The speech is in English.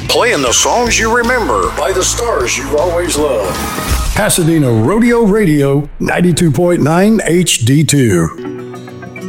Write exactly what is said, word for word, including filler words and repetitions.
Playing the songs you remember by the stars you always loved. Pasadena Rodeo Radio, ninety-two point nine H D two.